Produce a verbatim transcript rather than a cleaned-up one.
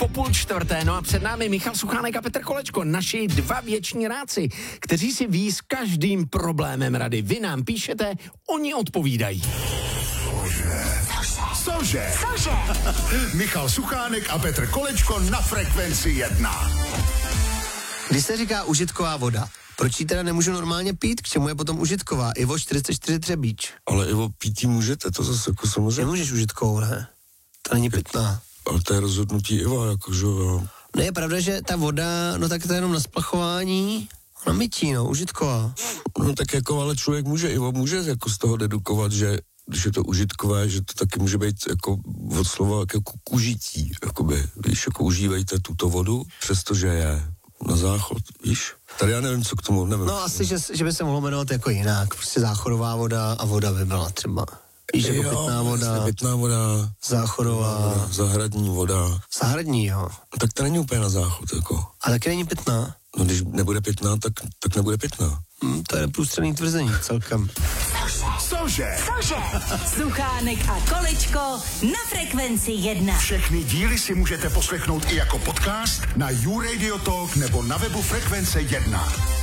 po půl čtvrté, no a před námi Michal Suchánek a Petr Kolečko, naši dva věční ráci, kteří si ví s každým problémem rady. Vy nám píšete, oni odpovídají. Cože? Cože? Michal Suchánek a Petr Kolečko na Frekvenci jedna. Když se říká užitková voda, proč ji teda nemůžu normálně pít? K čemu je potom užitková? Ivo čtyřicet čtyři Třebíč. Ale Ivo, pít jí můžete, to zase jako samozřejmě. Nemůžeš užitkovou, ne? To není pitná. Ale to je rozhodnutí Iva, jakože jo. No je pravda, že ta voda, no tak to je jenom na splachování, na mytí, no, užitková. No tak jako, ale člověk může, Ivo může jako z toho dedukovat, že když je to užitkové, že to taky může být jako od slova jako k užití, jakoby, víš, jako užívejte tuto vodu, přestože je na záchod, víš. Tady já nevím, co k tomu, nevím. No asi, že, že by se mohlo jmenovat jako jinak, prostě záchodová voda a voda by byla třeba. Víš, jako jo, pitná voda, pitná voda, záchodová, voda, zahradní voda. Zahradní, jo. Tak to není úplně na záchod, jako. Ale taky není pitná. No když nebude pitná, tak, tak nebude pitná. Hmm, to je neprůstřelný tvrzení celkem. Cože? Cože? Suchánek a Kolečko na Frekvenci jedna. Všechny díly si můžete poslechnout i jako podcast na YouRadio Talk nebo na webu Frekvence jedna.